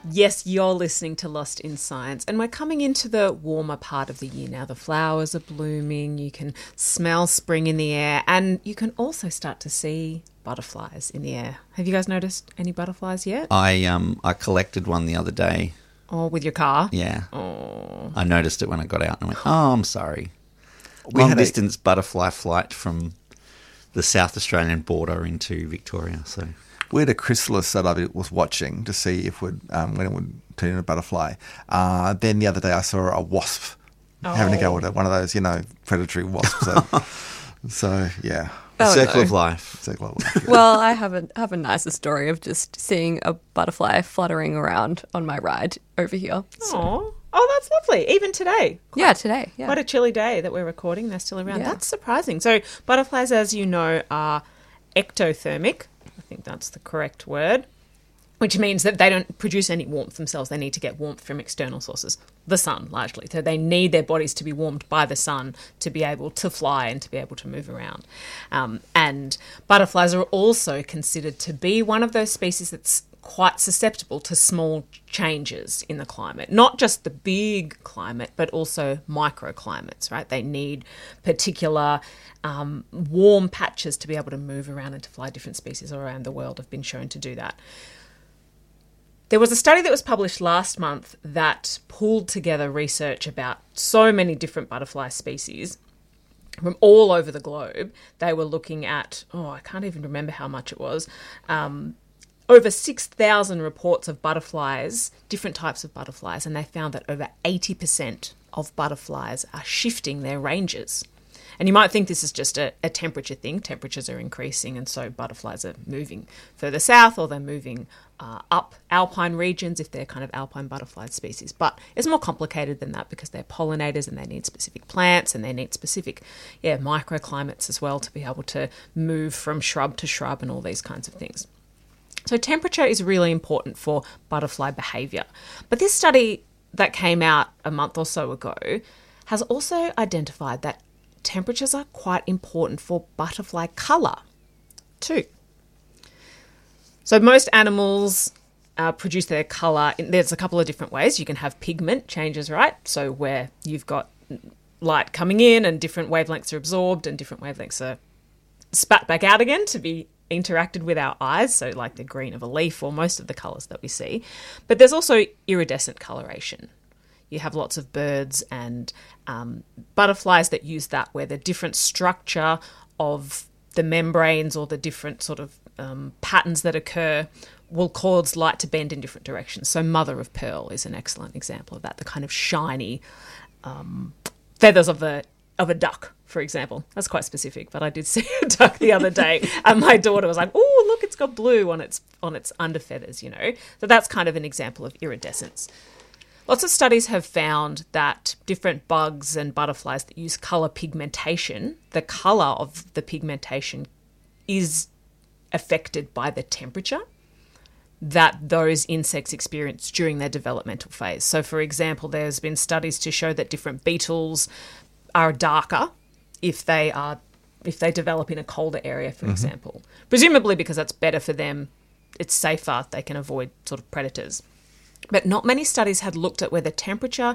Yes, you're listening to Lost in Science, and we're coming into the warmer part of the year now. The flowers are blooming, you can smell spring in the air, and you can also start to see butterflies in the air. Have you guys noticed any butterflies yet? I collected one the other day. Oh, with your car? Yeah. Oh. I noticed it when I got out and I went, oh, I'm sorry. Long-distance butterfly flight from the South Australian border into Victoria, so... We had a chrysalis that I was watching to see if when it would turn into a butterfly. Then the other day I saw a wasp having to go with it, one of those, predatory wasps. So yeah. Circle of life. Circle of life. Yeah. Well, I have a nicer story of just seeing a butterfly fluttering around on my ride over here. Oh, that's lovely. Even today. Today. Yeah. Quite a chilly day that we're recording. They're still around. Yeah. That's surprising. So butterflies, as you know, are ectothermic. I think that's the correct word, which means that they don't produce any warmth themselves. They need to get warmth from external sources, the sun largely. So they need their bodies to be warmed by the sun to be able to fly and to be able to move around. And butterflies are also considered to be one of those species that's quite susceptible to small changes in the climate, not just the big climate, but also microclimates, right? They need particular warm patches to be able to move around and to fly. Different species around the world have been shown to do that. There was a study that was published last month that pulled together research about so many different butterfly species from all over the globe. They were looking at, I can't even remember how much it was, over 6,000 reports of butterflies, different types of butterflies, and they found that over 80% of butterflies are shifting their ranges. And you might think this is just a temperature thing. Temperatures are increasing, and so butterflies are moving further south, or they're moving up alpine regions if they're kind of alpine butterfly species. But it's more complicated than that because they're pollinators and they need specific plants and they need specific microclimates as well to be able to move from shrub to shrub and all these kinds of things. So temperature is really important for butterfly behaviour. But this study that came out a month or so ago has also identified that temperatures are quite important for butterfly colour too. So most animals produce their colour. There's a couple of different ways. You can have pigment changes, right? So where you've got light coming in and different wavelengths are absorbed and different wavelengths are spat back out again to be interacted with our eyes, so like the green of a leaf or most of the colours that we see. But there's also iridescent coloration. You have lots of birds and butterflies that use that, where the different structure of the membranes or the different sort of patterns that occur will cause light to bend in different directions. So mother of pearl is an excellent example of that, the kind of shiny feathers of a duck, for example. That's quite specific, but I did see a duck the other day and my daughter was like, oh, look, it's got blue on its underfeathers, So that's kind of an example of iridescence. Lots of studies have found that different bugs and butterflies that use colour pigmentation, the colour of the pigmentation is affected by the temperature that those insects experience during their developmental phase. So, for example, there's been studies to show that different beetles are darker if they develop in a colder area, for example. Presumably because that's better for them, it's safer, they can avoid sort of predators. But not many studies had looked at whether temperature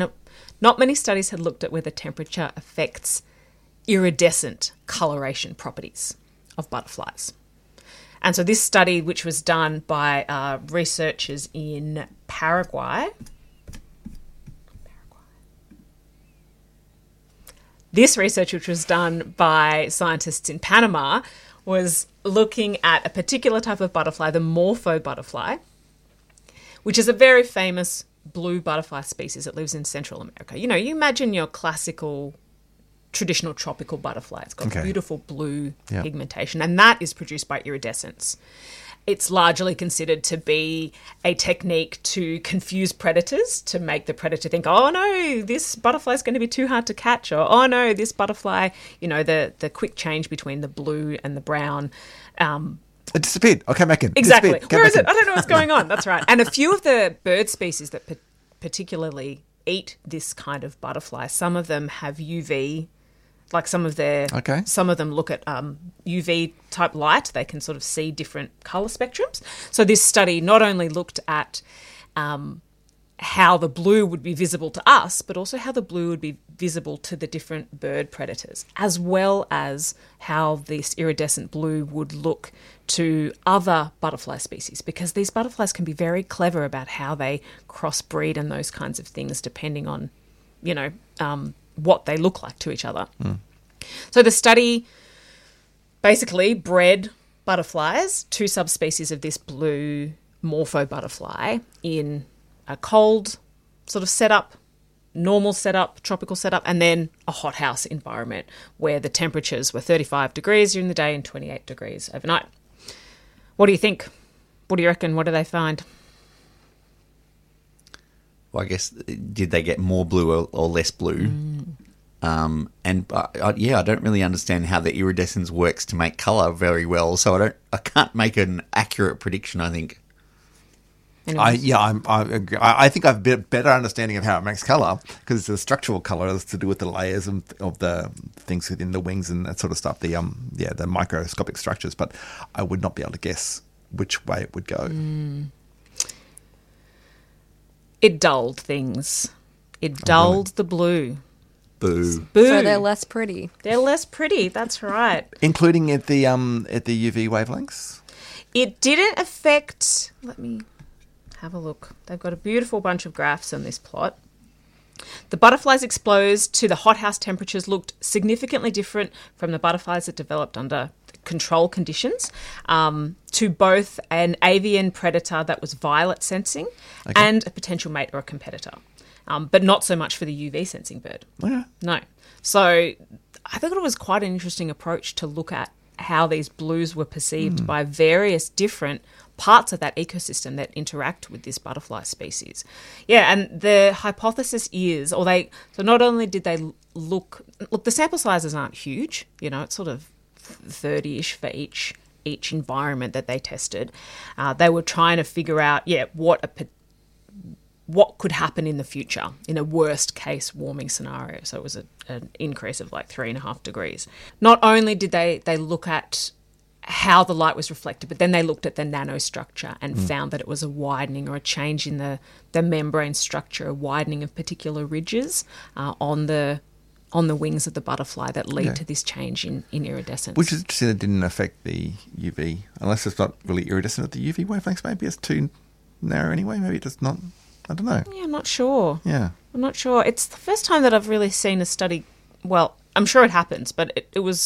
affects iridescent coloration properties of butterflies. And so this study, which was done by researchers in Paraguay, this research, which was done by scientists in Panama, was looking at a particular type of butterfly, the morpho butterfly, which is a very famous blue butterfly species that lives in Central America. You imagine your classical, traditional tropical butterfly. It's got beautiful blue pigmentation, and that is produced by iridescence. It's largely considered to be a technique to confuse predators, to make the predator think, oh no, this butterfly is going to be too hard to catch, or oh no, this butterfly, the quick change between the blue and the brown. It disappeared. I came back in. Exactly. Where is it? I don't know what's going on. That's right. And a few of the bird species that particularly eat this kind of butterfly, some of them have UV, like some of them look at UV type light. They can sort of see different colour spectrums. So this study not only looked at how the blue would be visible to us, but also how the blue would be visible to the different bird predators, as well as how this iridescent blue would look to other butterfly species, because these butterflies can be very clever about how they crossbreed and those kinds of things, depending on, what they look like to each other. So the study basically bred butterflies, 2 subspecies of this blue morpho butterfly, in a cold sort of setup, normal setup, tropical setup, and then a hothouse environment where the temperatures were 35 degrees during the day and 28 degrees overnight. What do you think? What do you reckon? What do they find? Well, I guess, did they get more blue or less blue? I don't really understand how the iridescence works to make colour very well, so I can't make an accurate prediction, I think. I agree. I think I've a better understanding of how it makes colour, because the structural colour is to do with the layers of the things within the wings and that sort of stuff. The microscopic structures, but I would not be able to guess which way it would go. It dulled things. It dulled the blue. Boo. Boo. So they're less pretty. They're less pretty. That's right. Including at the UV wavelengths. It didn't affect. Let me have a look. They've got a beautiful bunch of graphs on this plot. The butterflies exposed to the hothouse temperatures looked significantly different from the butterflies that developed under control conditions, to both an avian predator that was violet sensing and a potential mate or a competitor, but not so much for the UV sensing bird. Yeah. No. So I thought it was quite an interesting approach to look at how these blues were perceived by various different parts of that ecosystem that interact with this butterfly species. Yeah, and the hypothesis is, so not only did they look, the sample sizes aren't huge, it's sort of 30-ish for each environment that they tested. They were trying to figure out, what could happen in the future in a worst case warming scenario. So it was an increase of like 3.5 degrees. Not only did they look at how the light was reflected, but then they looked at the nanostructure and found that it was a widening or a change in the membrane structure, a widening of particular ridges on the wings of the butterfly that lead to this change in iridescence. Which is interesting, it didn't affect the UV, unless it's not really iridescent at the UV wavelengths. Maybe it's too narrow anyway. Maybe it's not. I don't know. Yeah, I'm not sure. Yeah. I'm not sure. It's the first time that I've really seen a study. Well, I'm sure it happens, but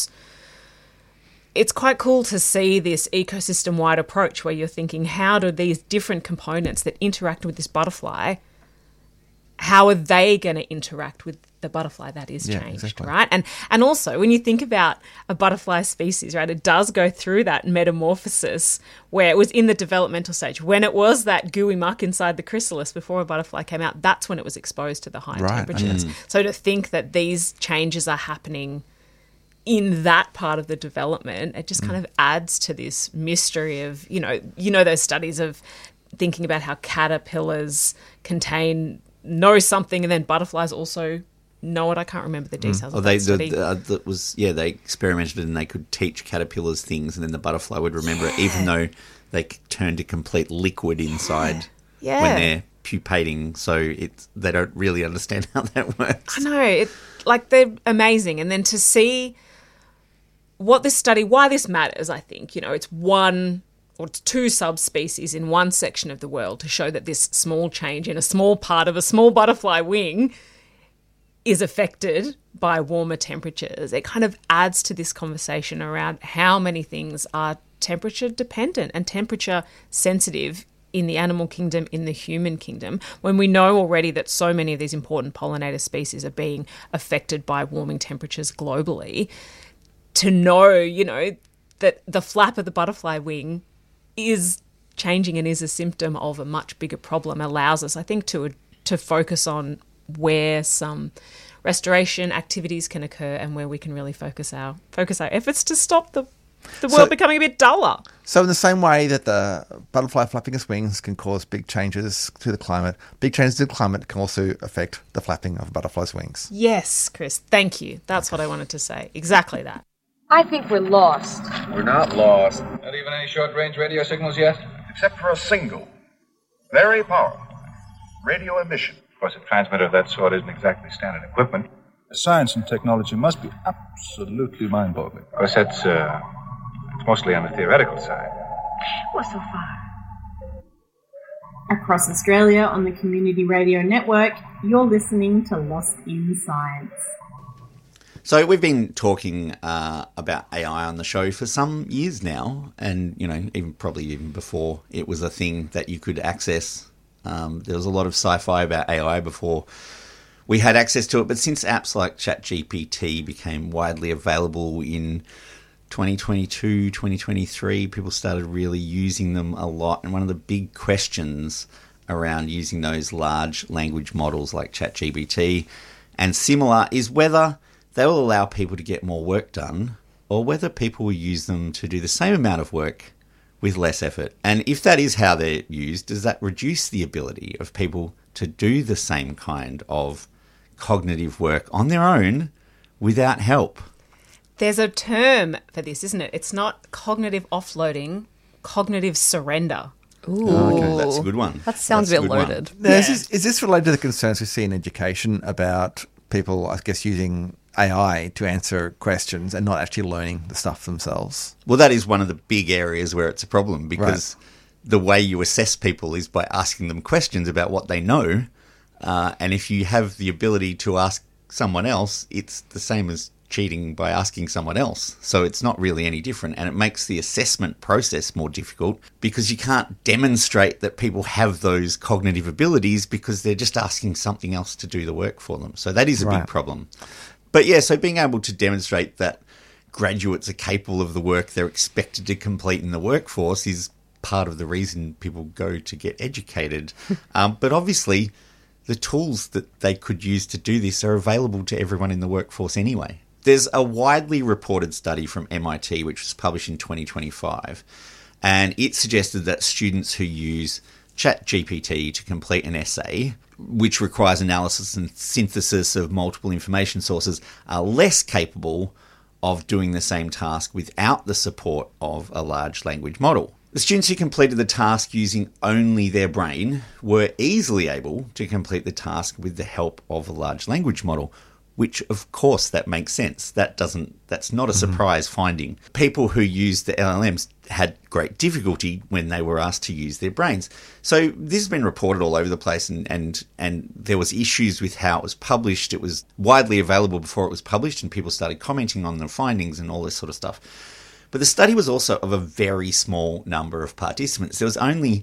it's quite cool to see this ecosystem-wide approach where you're thinking, how do these different components that interact with this butterfly, how are they going to interact with the butterfly that is changed, exactly. Right? And also, when you think about a butterfly species, right, it does go through that metamorphosis where it was in the developmental stage. When it was that gooey muck inside the chrysalis before a butterfly came out, that's when it was exposed to the high temperatures. So to think that these changes are happening in that part of the development, it just kind of adds to this mystery of, those studies of thinking about how caterpillars know something and then butterflies also know it. I can't remember the details of that study. They experimented and they could teach caterpillars things and then the butterfly would remember it, even though they turn to complete liquid inside when they're pupating. So they don't really understand how that works. I know. They're amazing. And then to see why this matters, I think, it's one or 2 subspecies in one section of the world to show that this small change in a small part of a small butterfly wing is affected by warmer temperatures. It kind of adds to this conversation around how many things are temperature dependent and temperature sensitive in the animal kingdom, in the human kingdom, when we know already that so many of these important pollinator species are being affected by warming temperatures globally. To know, that the flap of the butterfly wing is changing and is a symptom of a much bigger problem allows us, I think, to focus on where some restoration activities can occur and where we can really focus our efforts to stop the world becoming a bit duller. So in the same way that the butterfly flapping its wings can cause big changes to the climate, big changes to the climate can also affect the flapping of a butterfly's wings. Yes, Chris, thank you. That's what I wanted to say. Exactly that. I think we're lost. We're not lost. Not even any short-range radio signals yet? Except for a single, very powerful radio emission. Of course, a transmitter of that sort isn't exactly standard equipment. The science and technology must be absolutely mind-boggling. Of course, it's mostly on the theoretical side. What's so far? Across Australia on the Community Radio Network, you're listening to Lost in Science. So we've been talking about AI on the show for some years now, and even before it was a thing that you could access. There was a lot of sci-fi about AI before we had access to it, but since apps like ChatGPT became widely available in 2022, 2023, people started really using them a lot. And one of the big questions around using those large language models like ChatGPT and similar is whether they will allow people to get more work done or whether people will use them to do the same amount of work with less effort. And if that is how they're used, does that reduce the ability of people to do the same kind of cognitive work on their own without help? There's a term for this, isn't it? It's not cognitive offloading, cognitive surrender. Ooh. Okay, that's a good one. That sounds a bit loaded. Now, is this related to the concerns we see in education about people, I guess, using AI to answer questions and not actually learning the stuff themselves? Well, that is one of the big areas where it's a problem because the way you assess people is by asking them questions about what they know. And if you have the ability to ask someone else, it's the same as cheating by asking someone else. So it's not really any different. And it makes the assessment process more difficult because you can't demonstrate that people have those cognitive abilities because they're just asking something else to do the work for them. So that is a big problem. But yeah, so being able to demonstrate that graduates are capable of the work they're expected to complete in the workforce is part of the reason people go to get educated. But obviously, the tools that they could use to do this are available to everyone in the workforce anyway. There's a widely reported study from MIT, which was published in 2025, and it suggested that students who use ChatGPT to complete an essay, which requires analysis and synthesis of multiple information sources, are less capable of doing the same task without the support of a large language model. The students who completed the task using only their brain were easily able to complete the task with the help of a large language model, which of course that makes sense. That's not a surprise finding. People who used the LLMs had great difficulty when they were asked to use their brains. So this has been reported all over the place and there was issues with how it was published. It was widely available before it was published and people started commenting on the findings and all this sort of stuff. But the study was also of a very small number of participants. There was only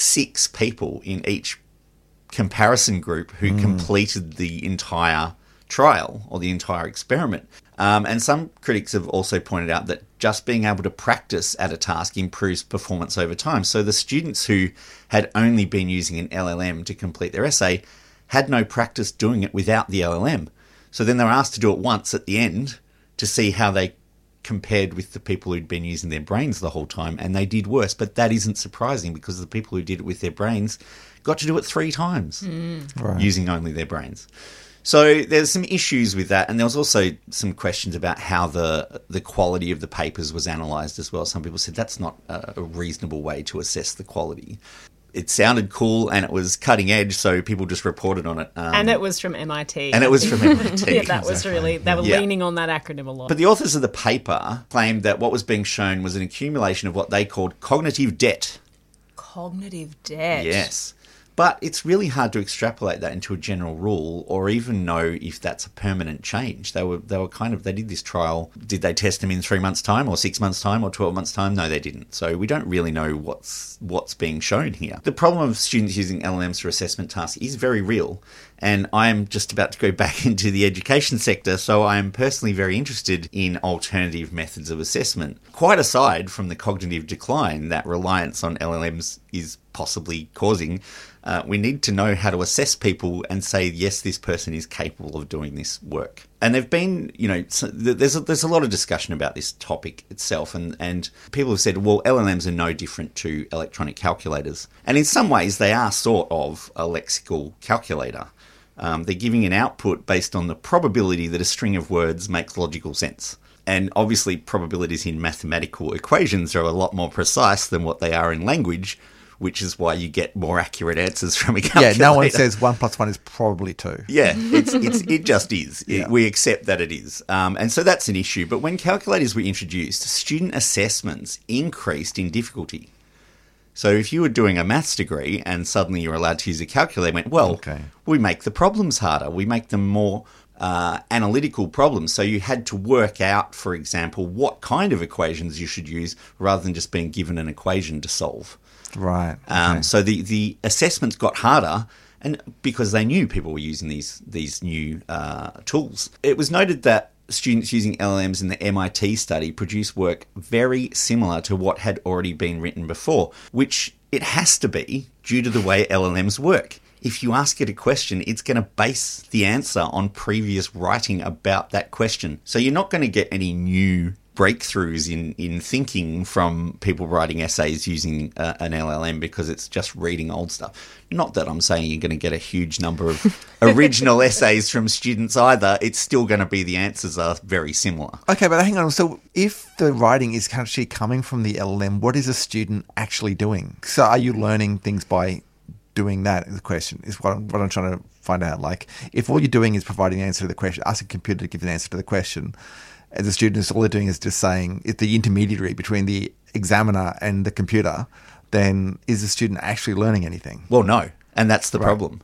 6 people in each comparison group who completed the entire trial or the entire experiment. And some critics have also pointed out that just being able to practice at a task improves performance over time. So the students who had only been using an LLM to complete their essay had no practice doing it without the LLM. So then they were asked to do it once at the end to see how they compared with the people who'd been using their brains the whole time, and they did worse. But that isn't surprising because the people who did it with their brains got to do it 3 times using only their brains. So there's some issues with that, and there was also some questions about how the quality of the papers was analysed as well. Some people said that's not a reasonable way to assess the quality. It sounded cool and it was cutting edge, so people just reported on it. And it was from MIT. And it was from MIT. Yeah, that was really, they were leaning on that acronym a lot. But the authors of the paper claimed that what was being shown was an accumulation of what they called cognitive debt. Cognitive debt? Yes. But it's really hard to extrapolate that into a general rule or even know if that's a permanent change. They did this trial. Did they test them in 3 months' time or 6 months' time or 12 months' time? No, they didn't. So we don't really know what's being shown here. The problem of students using LLMs for assessment tasks is very real. And I am just about to go back into the education sector, so I am personally very interested in alternative methods of assessment. Quite aside from the cognitive decline that reliance on LLMs is possibly causing, we need to know how to assess people and say, yes, this person is capable of doing this work. And there've been, there's a lot of discussion about this topic itself, and people have said, well, LLMs are no different to electronic calculators. And in some ways, they are sort of a lexical calculator. They're giving an output based on the probability that a string of words makes logical sense. And obviously, probabilities in mathematical equations are a lot more precise than what they are in language, which is why you get more accurate answers from a calculator. Yeah, no one says 1 + 1 is probably 2. Yeah, it just is. We accept that it is. And so that's an issue. But when calculators were introduced, student assessments increased in difficulty. So if you were doing a maths degree and suddenly you're allowed to use a calculator, we make the problems harder. We make them more analytical problems. So you had to work out, for example, what kind of equations you should use rather than just being given an equation to solve. Right. So the assessments got harder, and because they knew people were using these new tools. It was noted that students using LLMs in the MIT study produced work very similar to what had already been written before, which it has to be due to the way LLMs work. If you ask it a question, it's going to base the answer on previous writing about that question. So you're not going to get any new breakthroughs in thinking from people writing essays using an LLM because it's just reading old stuff. Not that I'm saying you're going to get a huge number of original essays from students either. It's still going to be the answers are very similar. Okay, but hang on. So if the writing is actually coming from the LLM, what is a student actually doing? So are you learning things by doing that? The question is what I'm trying to find out. Like, if all you're doing is providing the answer to the question, ask a computer to give an answer to the question, as a student, all they're doing is just saying it's the intermediary between the examiner and the computer, then is the student actually learning anything? Well, no, and that's the problem.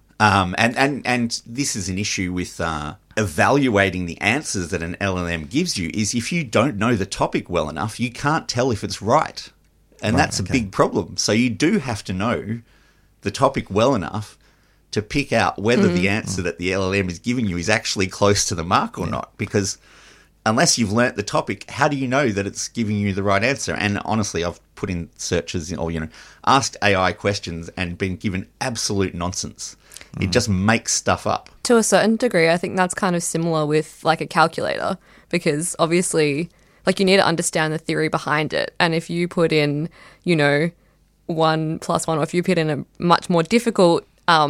And this is an issue with evaluating the answers that an LLM gives you. Is if you don't know the topic well enough, you can't tell if it's right, and that's a big problem. So you do have to know the topic well enough to pick out whether the answer that the LLM is giving you is actually close to the mark or not, because unless you've learnt the topic, how do you know that it's giving you the right answer? And honestly, I've put in searches or, asked AI questions and been given absolute nonsense. It just makes stuff up. To a certain degree, I think that's kind of similar with like a calculator, because obviously, like, you need to understand the theory behind it. And if you put in, 1 + 1, or if you put in a much more difficult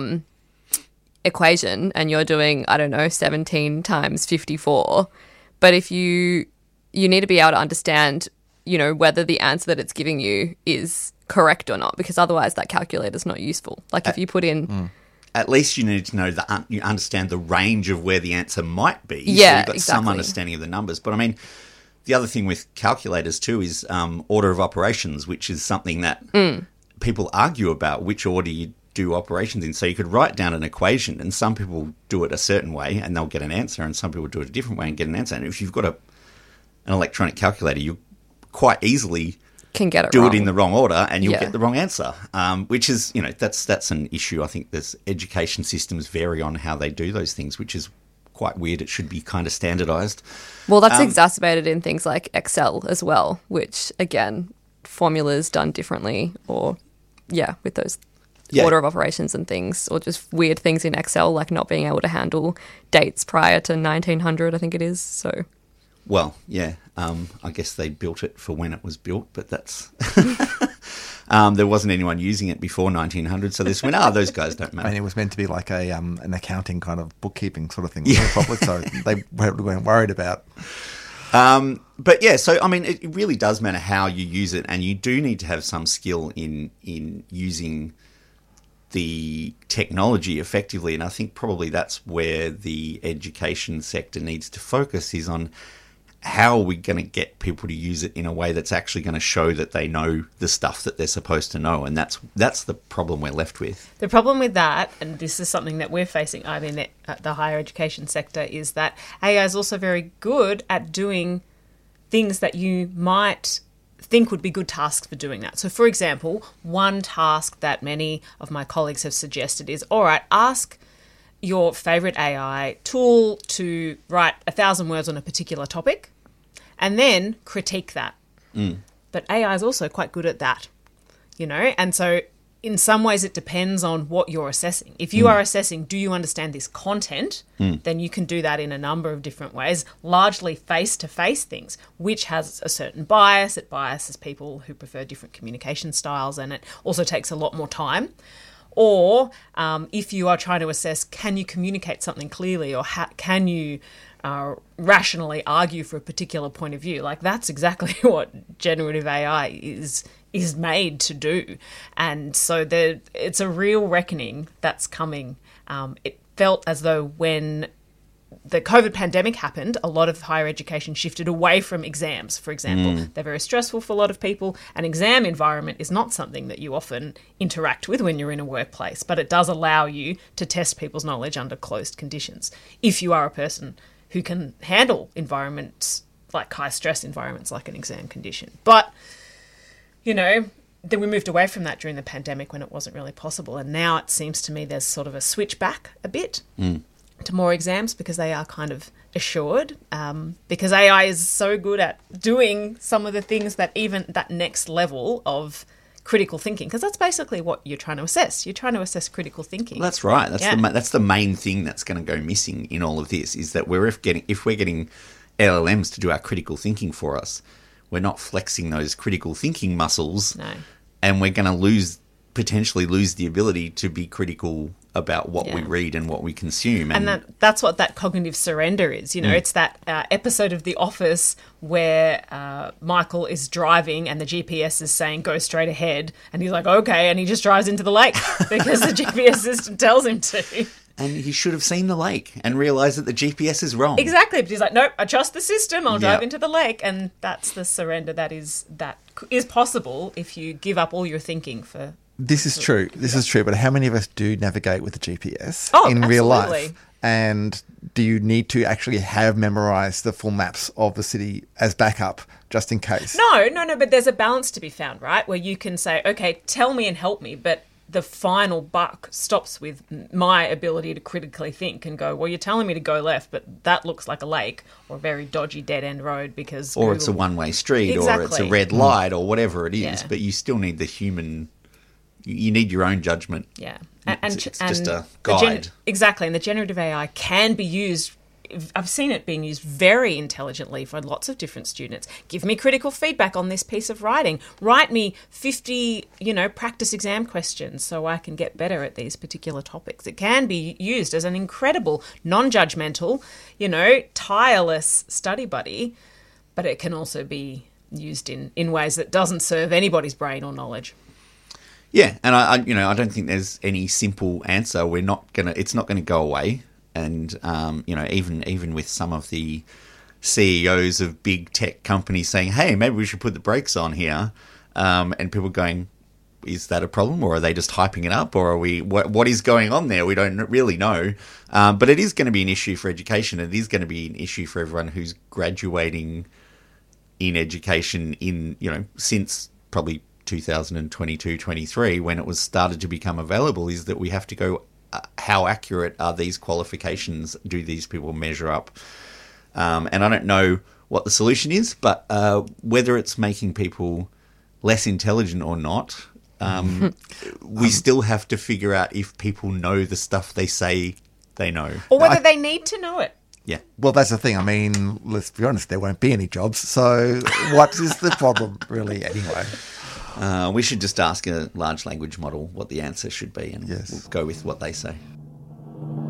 equation and you're doing, 17 times 54, but if you need to be able to understand, whether the answer that it's giving you is correct or not, because otherwise that calculator's not useful. Like if you put in... At least you need to know that you understand the range of where the answer might be. Yeah, so you've got some understanding of the numbers. But I mean, the other thing with calculators too is order of operations, which is something that people argue about, which order you do operations in. So you could write down an equation, and some people do it a certain way and they'll get an answer, and some people do it a different way and get an answer. And if you've got an electronic calculator, you quite easily can get it do wrong. it in the wrong order and you'll get the wrong answer, which is, that's an issue. I think there's education systems vary on how they do those things, which is quite weird. It should be kind of standardized. Well, that's exacerbated in things like Excel as well, which, again, formulas done differently, or, with those order of operations and things, or just weird things in Excel, like not being able to handle dates prior to 1900, I think it is, so... Well, I guess they built it for when it was built, but that's... there wasn't anyone using it before 1900, so this went, those guys don't matter. And it was meant to be like an accounting kind of bookkeeping sort of thing, probably, so they weren't worried about. But so, I mean, it really does matter how you use it, and you do need to have some skill in using the technology effectively, and I think probably that's where the education sector needs to focus, is on how are we going to get people to use it in a way that's actually going to show that they know the stuff that they're supposed to know, and that's the problem we're left with. The problem with that, and this is something that we're facing, at the higher education sector, is that AI is also very good at doing things that you might think would be good tasks for doing that. So, for example, one task that many of my colleagues have suggested is, all right, ask your favourite AI tool to write 1,000 words on a particular topic and then critique that. But AI is also quite good at that, and so in some ways it depends on what you're assessing. If you are assessing, do you understand this content, then you can do that in a number of different ways, largely face-to-face things, which has a certain bias. It biases people who prefer different communication styles, and it also takes a lot more time. Or if you are trying to assess, can you communicate something clearly, or can you rationally argue for a particular point of view? Like, that's exactly what generative AI is is made to do. And so it's a real reckoning that's coming. It felt as though when the COVID pandemic happened, a lot of higher education shifted away from exams, for example. They're very stressful for a lot of people. An exam environment is not something that you often interact with when you're in a workplace, but it does allow you to test people's knowledge under closed conditions if you are a person who can handle environments like high-stress environments like an exam condition. But, then we moved away from that during the pandemic when it wasn't really possible, and now it seems to me there's sort of a switch back a bit to more exams because they are kind of assured, because AI is so good at doing some of the things that even that next level of critical thinking, because that's basically what you're trying to assess. You're trying to assess critical thinking. Well, that's right. That's the main thing that's going to go missing in all of this, is that if we're getting LLMs to do our critical thinking for us, we're not flexing those critical thinking muscles, and we're going to potentially lose the ability to be critical about what we read and what we consume. And that's what that cognitive surrender is. It's that episode of The Office where Michael is driving and the GPS is saying, go straight ahead. And he's like, okay. And he just drives into the lake because the GPS system tells him to. And he should have seen the lake and realised that the GPS is wrong. Exactly. But he's like, nope, I trust the system. I'll drive into the lake. And that's the surrender that is possible if you give up all your thinking for... This is true. But how many of us do navigate with a GPS in real life? And do you need to actually have memorised the full maps of the city as backup just in case? No. But there's a balance to be found, right? Where you can say, okay, tell me and help me, but the final buck stops with my ability to critically think and go, well, you're telling me to go left, but that looks like a lake or a very dodgy dead-end road because... Or it's a one-way street or it's a red light or whatever it is, but you still need the human... You need your own judgment. Yeah. It's just a guide. Exactly. And the generative AI can be used... I've seen it being used very intelligently for lots of different students. Give me critical feedback on this piece of writing. Write me 50, practice exam questions so I can get better at these particular topics. It can be used as an incredible, non-judgmental, tireless study buddy, but it can also be used in ways that doesn't serve anybody's brain or knowledge. Yeah, and I don't think there's any simple answer. It's not gonna go away. And, even with some of the CEOs of big tech companies saying, hey, maybe we should put the brakes on here, and people going, is that a problem? Or are they just hyping it up? Or are what is going on there? We don't really know. But it is going to be an issue for education. It is going to be an issue for everyone who's graduating in education since probably 2022-23, when it was started to become available, is that we have to go, how accurate are these qualifications? Do these people measure up? And I don't know what the solution is, but whether it's making people less intelligent or not, we still have to figure out if people know the stuff they say they know. Or whether they need to know it. Yeah. Well, that's the thing. I mean, let's be honest, there won't be any jobs. So what is the problem, really, anyway? We should just ask a large language model what the answer should be, and we'll go with what they say.